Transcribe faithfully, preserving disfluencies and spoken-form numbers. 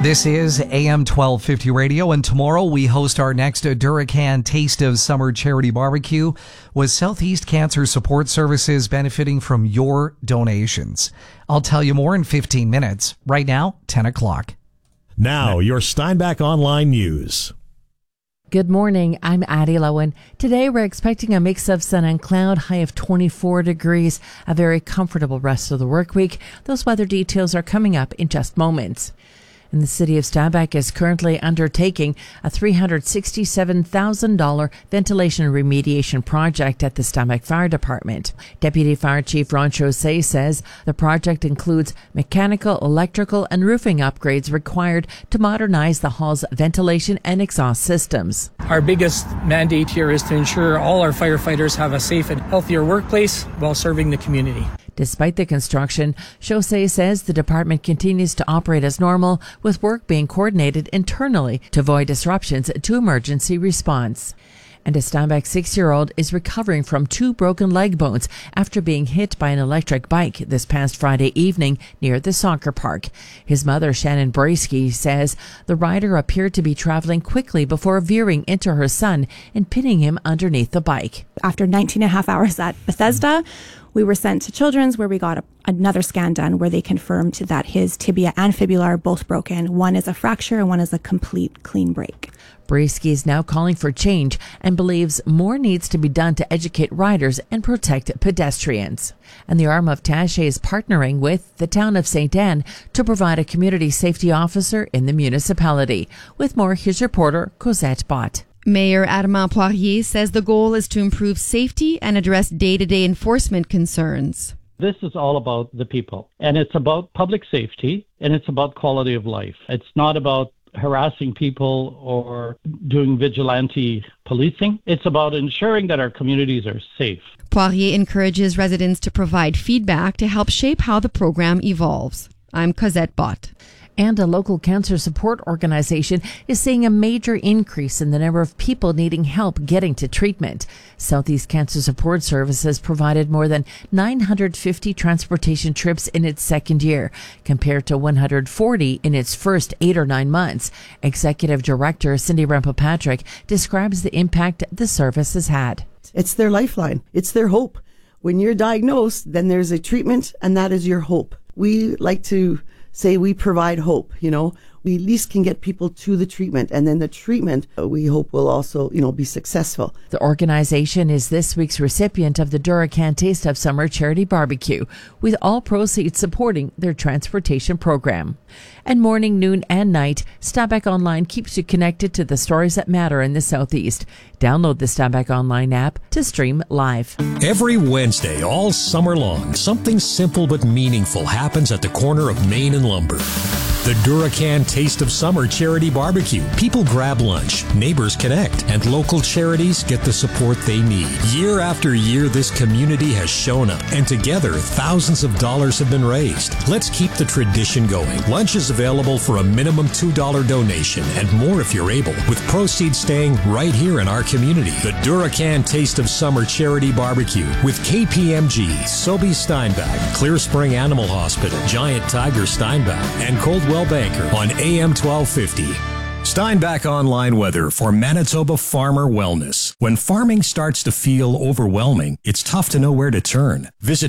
This is A M twelve fifty Radio, and tomorrow we host our next Duracan Taste of Summer charity barbecue with Southeast Cancer Support Services, benefiting from your donations. I'll tell you more in fifteen minutes. Right now, ten o'clock. Now, your Steinbach Online News. Good morning, I'm Addie Lowen. Today we're expecting a mix of sun and cloud, high of twenty-four degrees, a very comfortable rest of the work week. Those weather details are coming up in just moments. And the city of Steinbach is currently undertaking a three hundred sixty-seven thousand dollars ventilation remediation project at the Steinbach Fire Department. Deputy Fire Chief Ron Chaussee says the project includes mechanical, electrical, and roofing upgrades required to modernize the hall's ventilation and exhaust systems. Our biggest mandate here is to ensure all our firefighters have a safe and healthier workplace while serving the community. Despite the construction, Chaussee says the department continues to operate as normal, with work being coordinated internally to avoid disruptions to emergency response. And a Steinbach six-year-old is recovering from two broken leg bones after being hit by an electric bike this past Friday evening near the soccer park. His mother, Shannon Brasky, says the rider appeared to be traveling quickly before veering into her son and pinning him underneath the bike. After nineteen and a half hours at Bethesda, we were sent to Children's, where we got a, another scan done where they confirmed that his tibia and fibula are both broken. One is a fracture and one is a complete clean break. Brasky is now calling for change and believes more needs to be done to educate riders and protect pedestrians. And the Arm of Taché is partnering with the town of Saint Anne to provide a community safety officer in the municipality. With more, here's reporter Cosette Bott. Mayor Armand Poirier says the goal is to improve safety and address day-to-day enforcement concerns. This is all about the people, and it's about public safety, and it's about quality of life. It's not about harassing people or doing vigilante policing. It's about ensuring that our communities are safe. Poirier encourages residents to provide feedback to help shape how the program evolves. I'm Cosette Bott. And a local cancer support organization is seeing a major increase in the number of people needing help getting to treatment. Southeast Cancer Support Services provided more than nine hundred fifty transportation trips in its second year, compared to one hundred forty in its first eight or nine months. Executive Director Cindy Rempa-Patrick describes the impact the service has had. It's their lifeline. It's their hope. When you're diagnosed, then there's a treatment, and that is your hope. We like to say we provide hope, you know. We at least can get people to the treatment, and then the treatment uh, we hope will also, you know, be successful. The organization is this week's recipient of the Duracan Taste of Summer charity barbecue, with all proceeds supporting their transportation program. And morning, noon, and night, Steinbach Online keeps you connected to the stories that matter in the Southeast. Download the Steinbach Online app to stream live. Every Wednesday, all summer long, something simple but meaningful happens at the corner of Main and Lumber. The Duracan Taste of Summer charity barbecue. People grab lunch, neighbors connect, and local charities get the support they need. Year after year, this community has shown up, and together, thousands of dollars have been raised. Let's keep the tradition going. Lunch is available for a minimum two dollars donation, and more if you're able, with proceeds staying right here in our community. The Duracan Taste of Summer charity barbecue with K P M G, Sobey Steinbach, Clear Spring Animal Hospital, Giant Tiger Steinbach, and Coldwell Banker on A M twelve fifty. Steinbach Online weather for Manitoba farmer wellness. When farming starts to feel overwhelming, it's tough to know where to turn. Visit